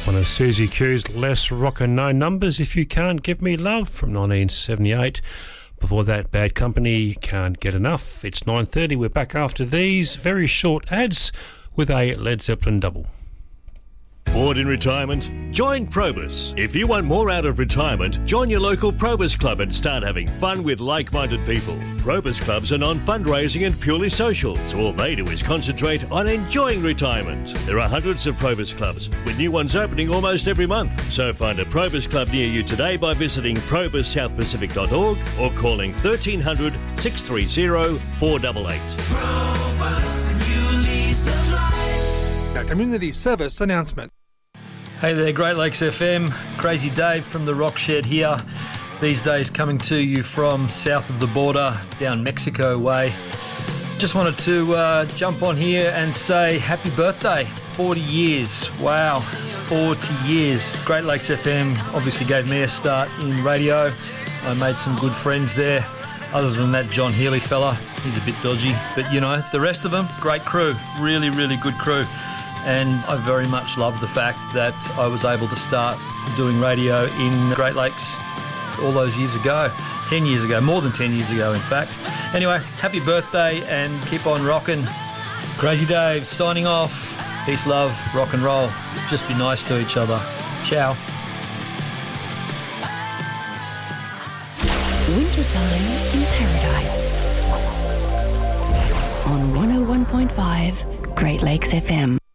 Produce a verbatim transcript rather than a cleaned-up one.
One of Susie Q's Less Rockin' No Numbers, If You Can't Give Me Love, from nineteen seventy-eight. Before that, Bad Company, Can't Get Enough. It's nine thirty. We're back after these very short ads with a Led Zeppelin double. Bored in retirement? Join Probus. If you want more out of retirement, join your local Probus club and start having fun with like-minded people. Probus clubs are non-fundraising and purely social, so all they do is concentrate on enjoying retirement. There are hundreds of Probus clubs, with new ones opening almost every month. So find a Probus club near you today by visiting probus south pacific dot org or calling thirteen hundred, six three zero, four eight eight. Probus, new lease of life. A community service announcement. Hey there, Great Lakes F M. Crazy Dave from the Rock Shed here. These days coming to you from south of the border, down Mexico way. Just wanted to uh, jump on here and say happy birthday. forty years. Wow, forty years. Great Lakes F M obviously gave me a start in radio. I made some good friends there. Other than that John Healy fella, he's a bit dodgy. But, you know, the rest of them, great crew. Really, really good crew. And I very much love the fact that I was able to start doing radio in Great Lakes all those years ago. ten years ago, more than ten years ago, in fact. Anyway, happy birthday and keep on rocking. Crazy Dave signing off. Peace, love, rock and roll. Just be nice to each other. Ciao. Wintertime in Paradise. On one oh one point five Great Lakes F M.